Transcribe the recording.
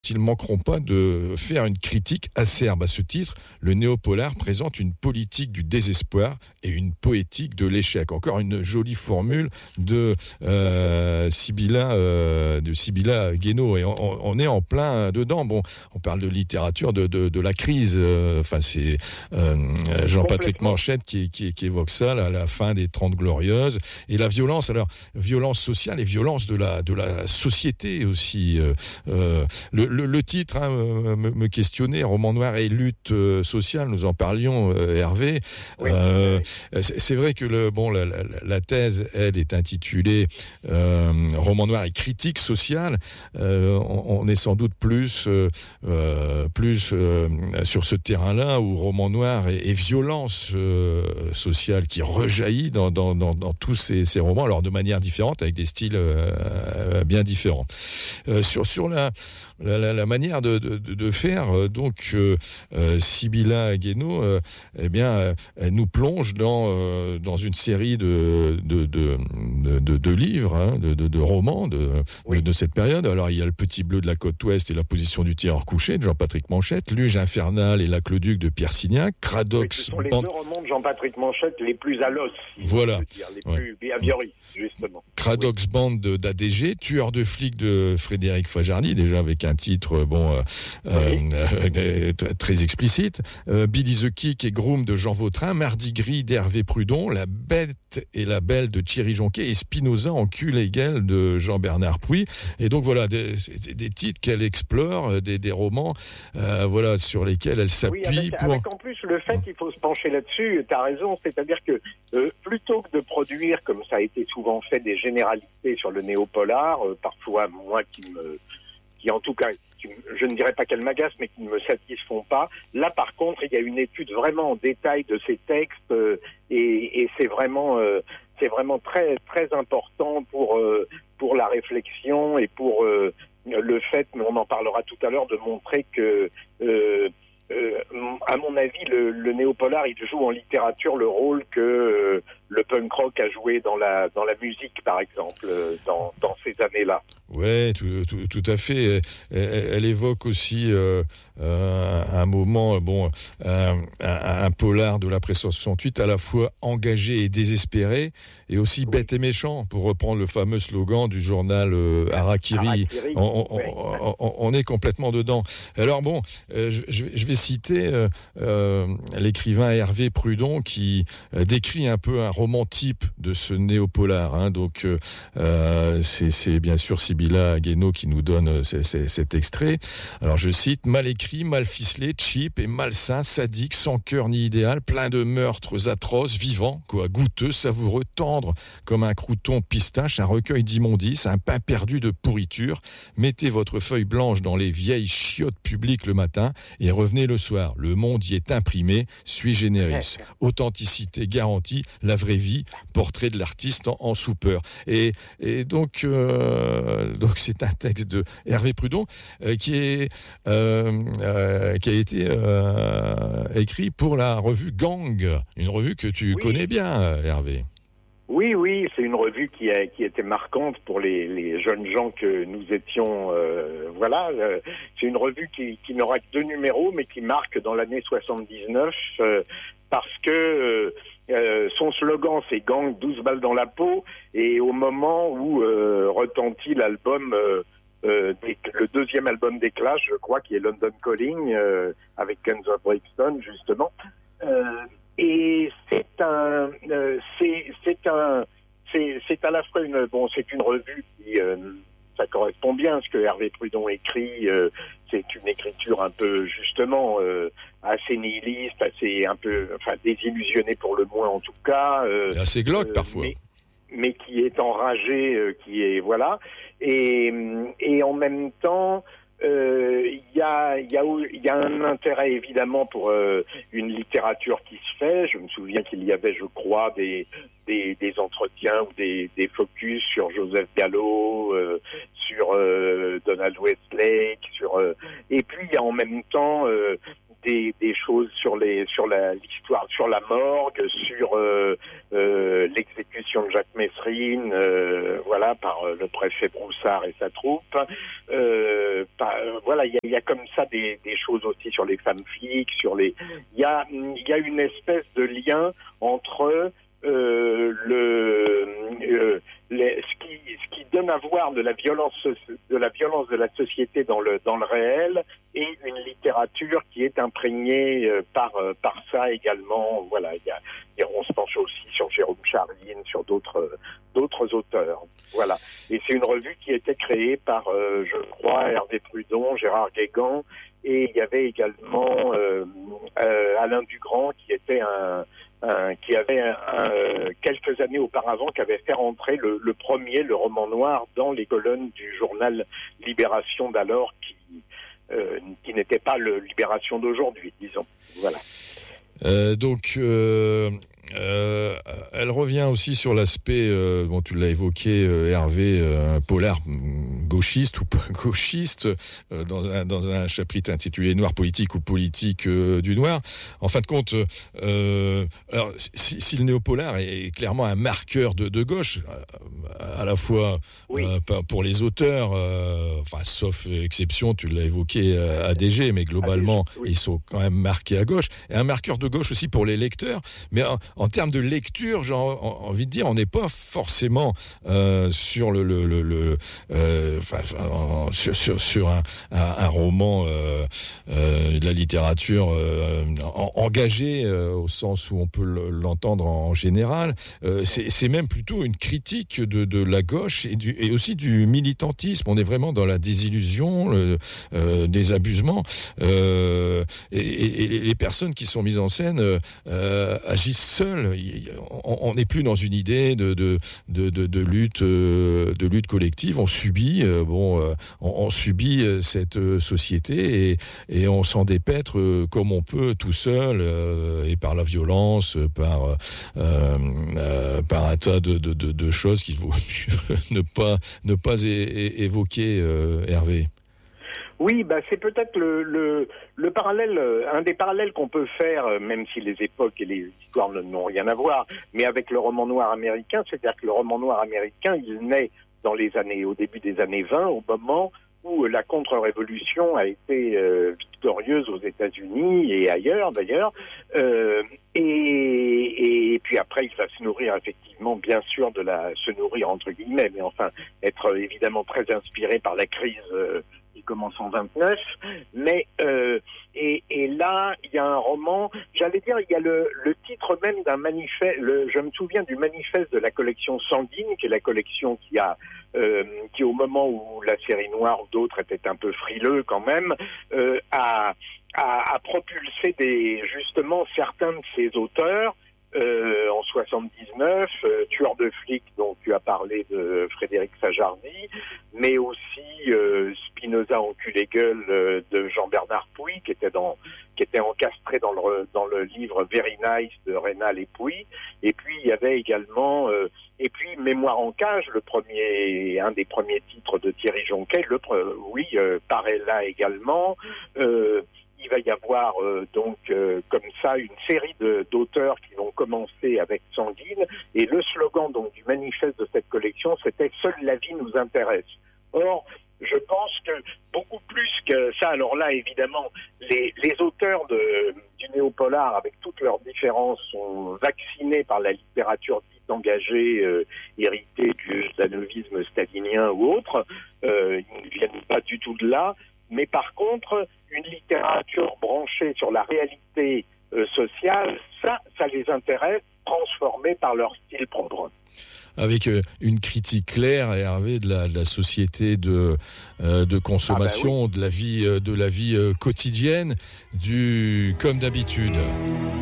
ils ne manqueront pas de faire une critique acerbe. À ce titre, le néopolar présente une politique du désespoir et une poétique de l'échec. Encore une jolie formule de Sybilla Guénaud. Et on est en plein dedans. Bon, on parle de littérature de la crise. C'est Jean-Patrick Manchette qui évoque ça, à la fin des 30 Glorieuses. Et la violence, alors, violence sociale et violence de la société aussi. Le titre me questionnait, roman noir et lutte sociale, nous en parlions, Hervé. Oui. C'est vrai que la thèse, elle, est intitulée roman noir et critique sociale. On est sans doute plus sur ce terrain-là où roman noir et violence sociale qui rejaillit dans tous ces romans, alors de manière différente, avec des styles bien différents. Sur la manière de faire, donc Sybilla Guénaud, elle nous plonge dans une série de livres, de romans de cette période. Alors il y a Le Petit Bleu de la Côte Ouest et La Position du tireur couché de Jean-Patrick Manchette, Luge infernale et L'Aqueduc de Pierre Signac, Cradox. Ce sont les deux romans de Jean-Patrick Manchette les plus à l'os, voilà, plus béhavioristes, justement. Cradox Band d'ADG, Tueur de flics de Frédéric Fajardi, déjà avec un titre très explicite, Billy the Kick et Groom de Jean Vautrin, Mardi Gris d'Hervé Prudon, La Bête et la Belle de Thierry Jonquet et Spinoza en cul légal de Jean-Bernard Pouy. Et donc voilà, des titres qu'elle explore, des romans sur lesquels elle s'appuie. Oui, avec en plus le fait qu'il faut se pencher là-dessus, tu as raison, c'est-à-dire que plutôt que de produire, comme ça a été souvent fait, des généralités sur le néopolar, parfois moi qui en tout cas, je ne dirais pas qu'elles m'agacent, mais qui ne me satisfont pas. Là, par contre, il y a une étude vraiment en détail de ces textes et c'est vraiment très très important pour la réflexion et pour le fait, mais on en parlera tout à l'heure, de montrer que à mon avis, le néopolar, il joue en littérature le rôle que le punk rock a joué dans la musique, par exemple, dans ces années-là. Oui, tout à fait. Elle évoque aussi un moment, un polar de l'après 68, à la fois engagé et désespéré, et aussi bête et méchant, pour reprendre le fameux slogan du journal Harakiri. On est complètement dedans. Alors je vais citer l'écrivain Hervé Prudon qui décrit un peu un roman type de ce néopolar. Donc c'est bien sûr Sybilla Guénaud qui nous donne cet extrait. Alors je cite: mal écrit, mal ficelé, cheap et malsain, sadique, sans cœur ni idéal, plein de meurtres atroces, vivant, goûteux, savoureux, tendre comme un crouton pistache, un recueil d'immondices, un pain perdu de pourriture. Mettez votre feuille blanche dans les vieilles chiottes publiques le matin et revenez le soir. Le monde y est imprimé, sui generis. Authenticité garantie, la vraie vie, portrait de l'artiste en soupeur. Et donc c'est un texte de Hervé Prudon qui a été écrit pour la revue Gang, une revue que tu connais bien, Hervé. Oui, c'est une revue qui était marquante pour les jeunes gens que nous étions. C'est une revue qui n'aura que 2 numéros, mais qui marque dans l'année 79 parce que son slogan, c'est Gang, 12 balles dans la peau, et au moment où retentit l'album, le deuxième album des Clash, je crois, qui est London Calling, avec Guns of Brixton, justement. Et c'est à la fois c'est une revue qui ça correspond bien à ce que Hervé Prudon écrit. C'est une écriture un peu justement assez nihiliste, assez désillusionnée pour le moins en tout cas. Et assez glauque parfois. Mais qui est enragée, et en même temps. Il y a un intérêt évidemment pour une littérature qui se fait. Je me souviens qu'il y avait, je crois, des entretiens ou des focus sur Joseph Gallo, sur Donald Westlake, et puis il y a en même temps des choses sur l'histoire, sur la morgue, sur l'exécution de Jacques Messrine, voilà, par le préfet Broussard et sa troupe. Voilà, il y a comme ça des choses aussi sur les femmes flics, il y a une espèce de lien entre ce qui donne à voir de la violence de la société dans le réel, et une littérature qui est imprégnée par ça également. Voilà, on se penche aussi sur Jérôme Charline, sur d'autres auteurs. Voilà, et c'est une revue qui a été créée par, je crois, Hervé Prudon, Gérard Guégan, et il y avait également Alain Dugrand, qui avait quelques années auparavant, qui avait fait rentrer le premier, le roman noir, dans les colonnes du journal Libération d'alors, qui n'était pas le Libération d'aujourd'hui, disons. Voilà. Elle revient aussi sur l'aspect, tu l'as évoqué, Hervé, un polar gauchiste ou pas gauchiste, dans un chapitre intitulé Noir politique ou politique du noir. En fin de compte, alors si le néopolar est clairement un marqueur de gauche, à la fois pour les auteurs, sauf exception, tu l'as évoqué, ADG, mais globalement, ils sont quand même marqués à gauche. Et un marqueur de gauche aussi pour les lecteurs, mais en termes de lecture, j'ai envie de dire, on n'est pas forcément sur sur un roman de la littérature engagée au sens où on peut l'entendre en général. C'est même plutôt une critique de la gauche et aussi du militantisme. On est vraiment dans la désillusion, des abusements, et les personnes qui sont mises en scène agissent seules. On n'est plus dans une idée de lutte collective. On subit, on subit cette société et on s'en dépêtre comme on peut tout seul, et par la violence, par un tas de choses qu'il vaut mieux ne pas évoquer, Hervé. Oui, c'est peut-être le parallèle, un des parallèles qu'on peut faire, même si les époques et les histoires n'ont rien à voir, mais avec le roman noir américain, c'est-à-dire que le roman noir américain, il naît au début des années 20, au moment où la contre-révolution a été victorieuse aux États-Unis et ailleurs d'ailleurs, et puis après il va se nourrir effectivement, bien sûr, se nourrir entre guillemets, mais enfin être évidemment très inspiré par la crise qui commence en 29, mais et là il y a un roman, j'allais dire, il y a le titre même d'un manifeste. Je me souviens du manifeste de la collection Sanguine, qui est la collection qui au moment où la série noire ou d'autres étaient un peu frileux quand même, a propulsé justement certains de ces auteurs. En 79, Tueur de flics, dont tu as parlé, de Frédéric Sajardi, mais aussi Spinoza enculé-gueule de Jean-Bernard Pouy, qui était encastré dans le livre Very Nice de Rénal et Pouy. Et puis il y avait également Mémoire en cage, un des premiers titres de Thierry Jonquet, paraît là également. Il va y avoir comme ça une série d'auteurs qui vont commencer avec Sanguine, et le slogan donc du manifeste de cette collection, c'était « Seule la vie nous intéresse ». Or, je pense que beaucoup plus que ça, alors là évidemment, les auteurs du néopolar, avec toutes leurs différences, sont vaccinés par la littérature dite engagée, héritée du stalinisme stalinien ou autre, ils ne viennent pas du tout de là. Mais par contre, une littérature branchée sur la réalité sociale, ça les intéresse, transformée par leur style propre. Avec une critique claire, Hervé, de la société de consommation, de la vie quotidienne, comme d'habitude.